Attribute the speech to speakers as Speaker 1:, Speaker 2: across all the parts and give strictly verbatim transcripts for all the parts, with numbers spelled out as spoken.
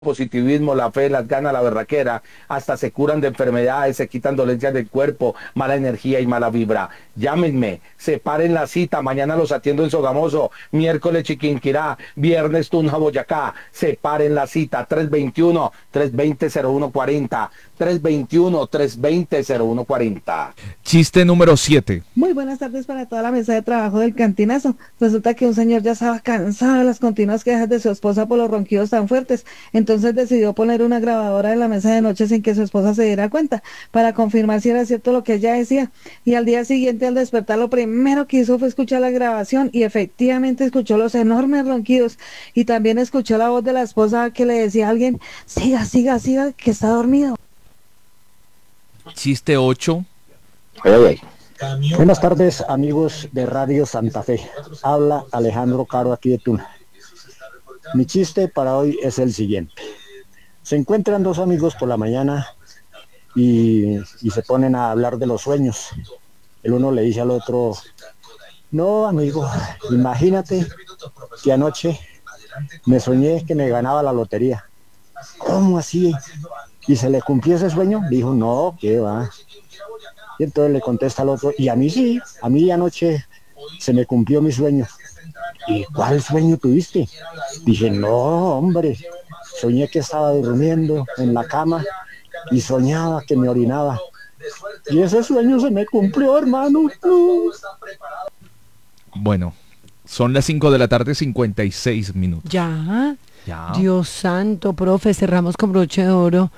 Speaker 1: positivismo, la fe, las ganas, la berraquera, hasta se curan de enfermedades, se quitan dolencias del cuerpo, mala energía y mala vibra. Llámenme, separen la cita, mañana los atiendo en Sogamoso, miércoles Chiquinquirá, viernes Tunja, Boyacá, separen la cita, tres veintiuno, tres veinte, cero uno cuarenta, tres veintiuno, tres veinte, cero uno cuarenta.
Speaker 2: Chiste número siete.
Speaker 3: Muy buenas tardes para toda la mesa de trabajo del Cantinazo. Resulta que un señor ya estaba cansado de las continuas quejas de su esposa por los ronquidos tan fuertes, entonces decidió poner una grabadora en la mesa de noche sin que su esposa se diera cuenta, para confirmar si era cierto lo que ella decía, y al día siguiente al despertar lo primero que hizo fue escuchar la grabación y efectivamente escuchó los enormes ronquidos y también escuchó la voz de la esposa que le decía a alguien: siga, siga, siga, que está dormido.
Speaker 2: Chiste ocho.
Speaker 1: Ay, ay.
Speaker 4: Buenas tardes, amigos de Radio Santa Fe. Habla Alejandro Caro aquí de Tuna. Mi chiste para hoy es el siguiente. Se encuentran dos amigos por la mañana y, y se ponen a hablar de los sueños. El uno le dice al otro: no, amigo, imagínate que anoche me soñé que me ganaba la lotería. ¿Cómo así? ¿Y se le cumplió ese sueño? Dijo: no, ¿qué va? Y entonces le contesta al otro: y a mí sí, a mí anoche se me cumplió mi sueño. ¿Y cuál sueño tuviste? Dije: no, hombre, soñé que estaba durmiendo en la cama y soñaba que me orinaba. Y ese sueño se me cumplió, hermano.
Speaker 2: Bueno, son las cinco de la tarde, cincuenta y seis minutos.
Speaker 5: Ya,
Speaker 2: Ya.
Speaker 5: Dios santo, profe, cerramos con broche de oro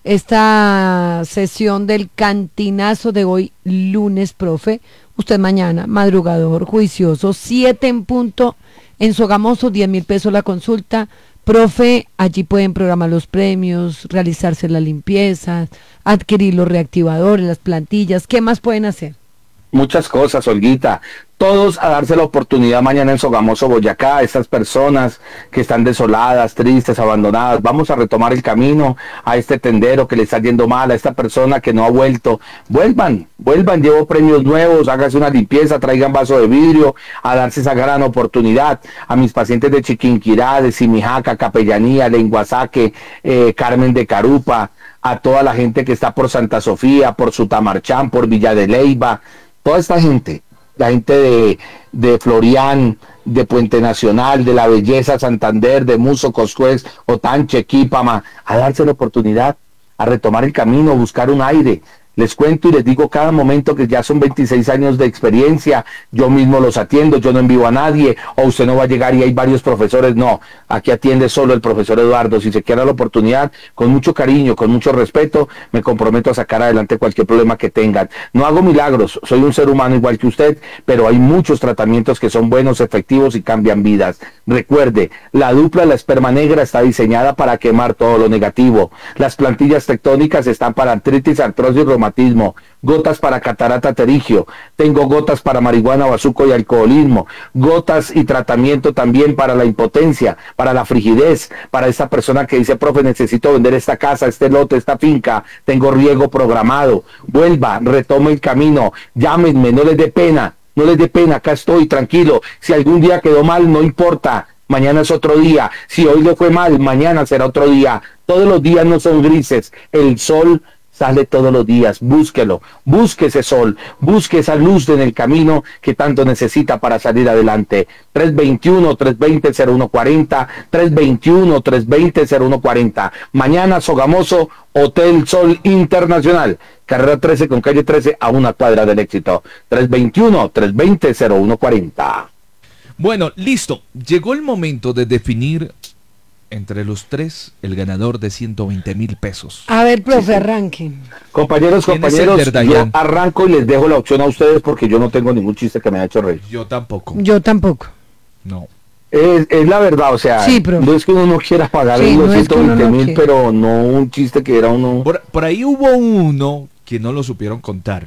Speaker 5: esta sesión del Cantinazo de hoy, lunes, profe. Usted mañana, madrugador, juicioso, siete en punto, en Sogamoso, diez mil pesos la consulta. Profe, allí pueden programar los premios, realizarse las limpiezas, adquirir los reactivadores, las plantillas. ¿Qué más pueden hacer?
Speaker 1: Muchas cosas, Olguita. Todos a darse la oportunidad mañana en Sogamoso, Boyacá, estas personas que están desoladas, tristes, abandonadas. Vamos a retomar el camino a este tendero que le está yendo mal, a esta persona que no ha vuelto. Vuelvan, vuelvan, llevo premios nuevos, hágase una limpieza, traigan vaso de vidrio, a darse esa gran oportunidad. A mis pacientes de Chiquinquirá, de Simijaca, Capellanía, Lenguasaque, eh, Carmen de Carupa, a toda la gente que está por Santa Sofía, por Sutamarchán, por Villa de Leyva, toda esta gente. La gente de, de Florián, de Puente Nacional, de La Belleza, Santander, de Muso, Coscuez, Otanche, Quípama, a darse la oportunidad, a retomar el camino, buscar un aire. Les cuento y les digo cada momento que ya son veintiséis años de experiencia, yo mismo los atiendo, yo no envío a nadie, o usted no va a llegar y hay varios profesores, no, aquí atiende solo el profesor Eduardo. Si se quiere la oportunidad, con mucho cariño, con mucho respeto, me comprometo a sacar adelante cualquier problema que tengan. No hago milagros, soy un ser humano igual que usted, pero hay muchos tratamientos que son buenos, efectivos y cambian vidas. Recuerde, la dupla La Esperma Negra está diseñada para quemar todo lo negativo. Las plantillas tectónicas están para artritis, artrosis, reumatismo, gotas para catarata pterigio, tengo gotas para marihuana, bazuco y alcoholismo, gotas y tratamiento también para la impotencia, para la frigidez, para esta persona que dice: profe, necesito vender esta casa, este lote, esta finca, tengo riego programado. Vuelva, retome el camino, llámenme, no les dé pena, no les dé pena, acá estoy, tranquilo. Si algún día quedó mal, no importa, mañana es otro día. Si hoy le fue mal, mañana será otro día. Todos los días no son grises, el sol sale todos los días, búsquelo, busque ese sol, busque esa luz en el camino que tanto necesita para salir adelante. tres veintiuno, tres veinte, cero uno cuarenta, tres veintiuno, tres veinte, cero uno cuarenta. Mañana Sogamoso, Hotel Sol Internacional, carrera trece con calle trece, a una cuadra del éxito. tres veintiuno, tres veinte, cero uno cuarenta.
Speaker 2: Bueno, listo. Llegó el momento de definir entre los tres el ganador de ciento veinte mil pesos.
Speaker 5: A ver, profe, arranque.
Speaker 1: Compañeros,
Speaker 2: ¿Quién es el
Speaker 1: compañeros,
Speaker 2: Verdayan?
Speaker 1: yo arranco y les dejo la opción a ustedes porque yo no tengo ningún chiste que me haya hecho reír.
Speaker 2: Yo tampoco.
Speaker 5: Yo tampoco.
Speaker 2: No.
Speaker 1: Es, es la verdad, o sea,
Speaker 5: Sí, profe.
Speaker 1: no es que uno no quiera pagar
Speaker 5: Sí,
Speaker 1: los
Speaker 5: no es que uno
Speaker 1: ciento veinte
Speaker 5: no
Speaker 1: mil,
Speaker 5: quiera.
Speaker 1: pero no un chiste que era uno...
Speaker 2: Por, por ahí hubo uno que no lo supieron contar.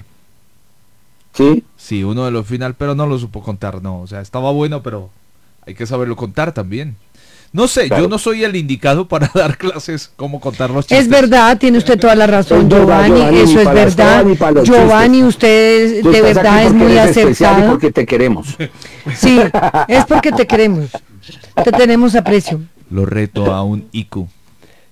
Speaker 1: ¿Sí?
Speaker 2: Sí, uno de los final, pero no lo supo contar, no. O sea, estaba bueno, pero hay que saberlo contar también. No sé,
Speaker 1: Claro.
Speaker 2: yo no soy el indicado para dar clases cómo contar los chistes.
Speaker 5: Es verdad, tiene usted toda la razón,
Speaker 1: Es verdad,
Speaker 5: Giovanni,
Speaker 1: Giovanni,
Speaker 5: eso
Speaker 1: ni
Speaker 5: es
Speaker 1: para las
Speaker 5: verdad.
Speaker 1: todas ni para los
Speaker 5: Giovanni,
Speaker 1: chistes.
Speaker 5: usted
Speaker 1: Tú
Speaker 5: de
Speaker 1: estás
Speaker 5: verdad
Speaker 1: aquí
Speaker 5: es
Speaker 1: porque
Speaker 5: muy
Speaker 1: eres especial y
Speaker 5: acertado.
Speaker 1: porque te queremos.
Speaker 5: Sí, es porque te queremos. Te tenemos aprecio.
Speaker 2: Lo reto a un I Q.